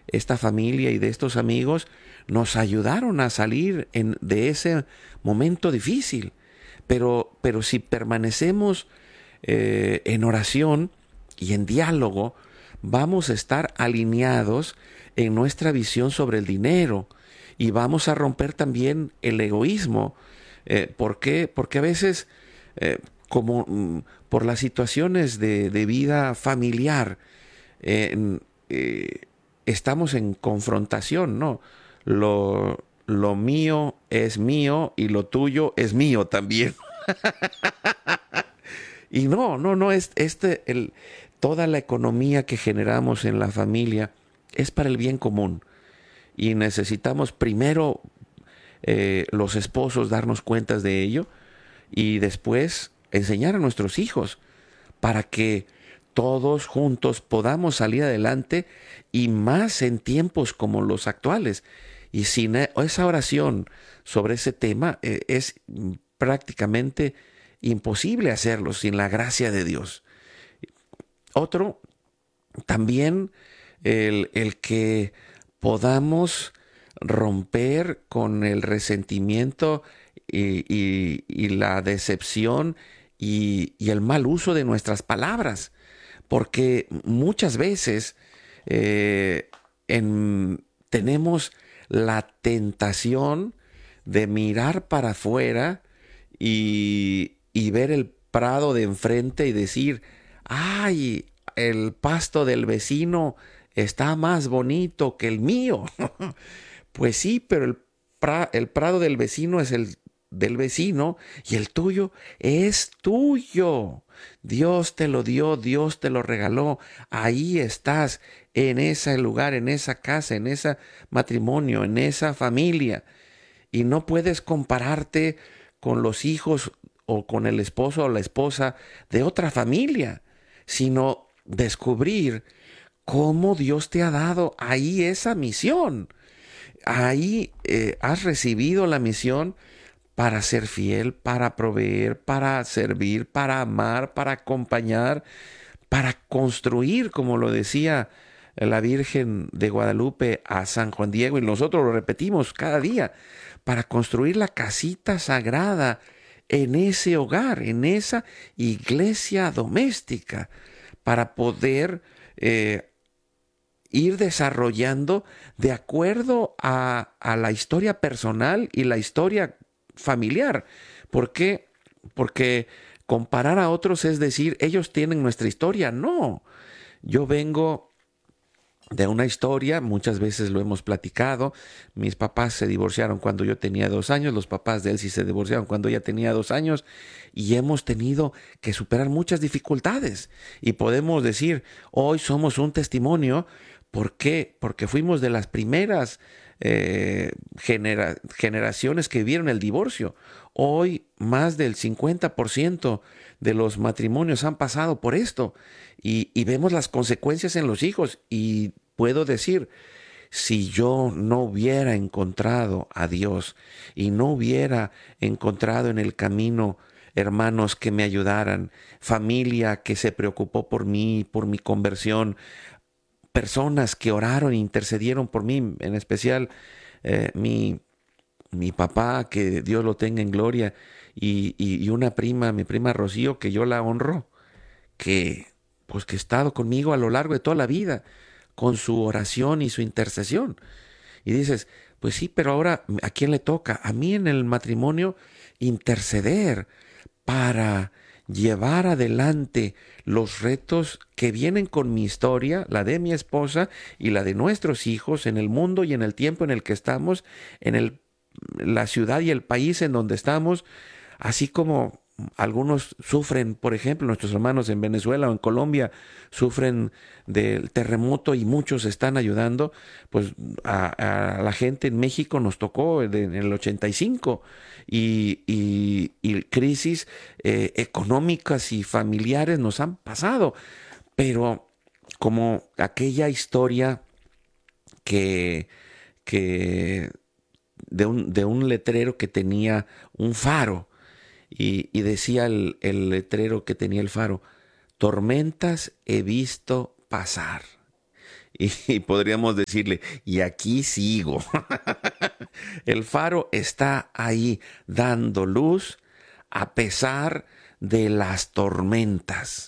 esta familia y de estos amigos nos ayudaron a salir de ese momento difícil. Pero si permanecemos en oración y en diálogo, vamos a estar alineados en nuestra visión sobre el dinero y vamos a romper también el egoísmo. ¿Por qué? Porque a veces, por las situaciones de vida familiar, eh, eh, estamos en confrontación, ¿no? Lo mío es mío y lo tuyo es mío también. Y no, toda la economía que generamos en la familia es para el bien común. Y necesitamos primero los esposos darnos cuentas de ello y después enseñar a nuestros hijos para que todos juntos podamos salir adelante y más en tiempos como los actuales. Y sin esa oración sobre ese tema es prácticamente imposible hacerlo sin la gracia de Dios. Otro, también el que podamos romper con el resentimiento y la decepción y el mal uso de nuestras palabras, porque muchas veces eh, tenemos la tentación de mirar para afuera y ver el prado de enfrente y decir, ay, el pasto del vecino está más bonito que el mío. Pues sí, pero el prado del vecino es el del vecino y el tuyo es tuyo. Dios te lo dio, Dios te lo regaló. Ahí estás, en ese lugar, en esa casa, en ese matrimonio, en esa familia. Y no puedes compararte con los hijos o con el esposo o la esposa de otra familia, sino descubrir cómo Dios te ha dado ahí esa misión. Ahí has recibido la misión para ser fiel, para proveer, para servir, para amar, para acompañar, para construir, como lo decía la Virgen de Guadalupe a San Juan Diego, y nosotros lo repetimos cada día, para construir la casita sagrada en ese hogar, en esa iglesia doméstica, para poder ir desarrollando de acuerdo a la historia personal y la historia familiar. ¿Por qué? Porque comparar a otros es decir, ellos tienen nuestra historia. No, yo vengo de una historia, muchas veces lo hemos platicado. Mis papás se divorciaron cuando yo tenía 2 años, los papás de él sí se divorciaron cuando ella tenía 2 años, y hemos tenido que superar muchas dificultades. Y podemos decir, hoy somos un testimonio. ¿Por qué? Porque fuimos de las primeras generaciones que vieron el divorcio. Hoy más del 50% de los matrimonios han pasado por esto y vemos las consecuencias en los hijos. Y puedo decir, si yo no hubiera encontrado a Dios y no hubiera encontrado en el camino hermanos que me ayudaran, familia que se preocupó por mí, por mi conversión, personas que oraron e intercedieron por mí, en especial mi papá, que Dios lo tenga en gloria, y una prima, mi prima Rocío, que yo la honro, que pues que ha estado conmigo a lo largo de toda la vida, con su oración y su intercesión. Y dices, pues sí, pero ahora ¿a quién le toca? A mí en el matrimonio interceder para llevar adelante los retos que vienen con mi historia, la de mi esposa y la de nuestros hijos en el mundo y en el tiempo en el que estamos, la ciudad y el país en donde estamos, así como algunos sufren, por ejemplo, nuestros hermanos en Venezuela o en Colombia sufren del terremoto y muchos están ayudando, pues a la gente en México nos tocó en el 85 y crisis económicas y familiares nos han pasado, pero como aquella historia que, que de un letrero que tenía un faro y decía el letrero que tenía el faro, tormentas he visto pasar. y podríamos decirle, y aquí sigo. El faro está ahí dando luz a pesar de las tormentas.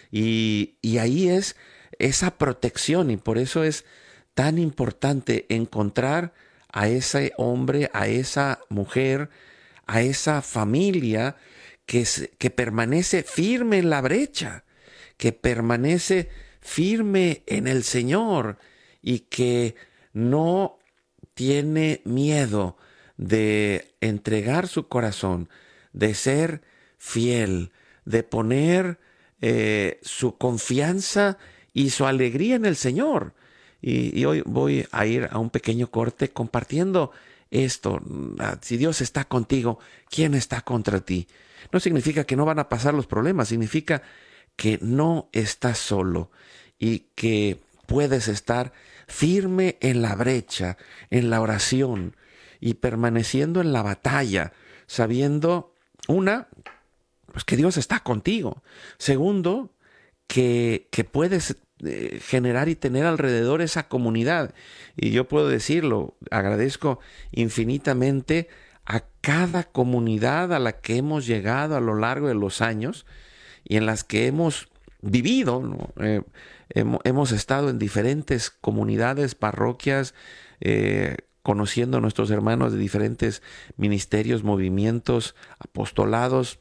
Y ahí es esa protección y por eso es tan importante encontrar a ese hombre, a esa mujer, a esa familia que permanece firme en la brecha, que permanece firme en el Señor y que no tiene miedo de entregar su corazón, de ser fiel, de poner su confianza y su alegría en el Señor. Y hoy voy a ir a un pequeño corte compartiendo esto. Si Dios está contigo, ¿quién está contra ti? No significa que no van a pasar los problemas, significa que no estás solo y que puedes estar firme en la brecha, en la oración y permaneciendo en la batalla, sabiendo, una, pues que Dios está contigo. Segundo, que puedes generar y tener alrededor esa comunidad. Y yo puedo decirlo, agradezco infinitamente a cada comunidad a la que hemos llegado a lo largo de los años y en las que hemos vivido, ¿no? Hemos estado en diferentes comunidades, parroquias, conociendo a nuestros hermanos de diferentes ministerios, movimientos, apostolados,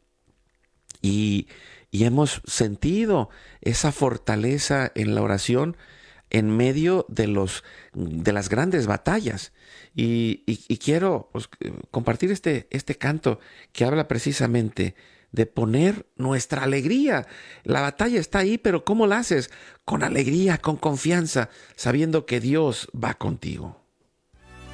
y, y hemos sentido esa fortaleza en la oración en medio de las grandes batallas. Y quiero pues, compartir este canto que habla precisamente de poner nuestra alegría. La batalla está ahí, pero ¿cómo la haces? Con alegría, con confianza, sabiendo que Dios va contigo.